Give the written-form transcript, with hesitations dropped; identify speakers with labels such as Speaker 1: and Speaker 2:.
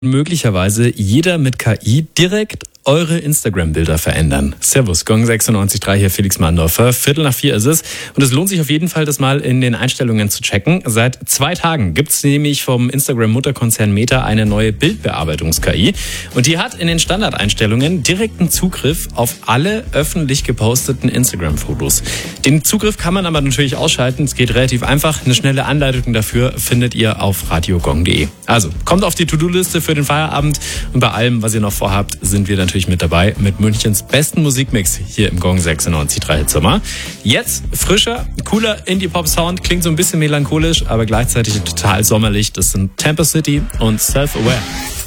Speaker 1: möglicherweise jeder mit KI direkt eure Instagram-Bilder verändern. Servus, Gong 96.3 hier, Felix Mandorfer. 3:45 ist es. Und es lohnt sich auf jeden Fall, das mal in den Einstellungen zu checken. Seit 2 Tagen gibt es nämlich vom Instagram-Mutterkonzern Meta eine neue Bildbearbeitungs-KI. Und die hat in den Standardeinstellungen direkten Zugriff auf alle öffentlich geposteten Instagram-Fotos. Den Zugriff kann man aber natürlich ausschalten. Es geht relativ einfach. Eine schnelle Anleitung dafür findet ihr auf radiogong.de. Also, kommt auf die To-Do-Liste für den Feierabend. Und bei allem, was ihr noch vorhabt, sind wir natürlich mit dabei mit Münchens besten Musikmix hier im Gong 96.3 Hitsommer. Jetzt frischer, cooler Indie-Pop-Sound, klingt so ein bisschen melancholisch, aber gleichzeitig total sommerlich. Das sind Tampa City und Self-Aware.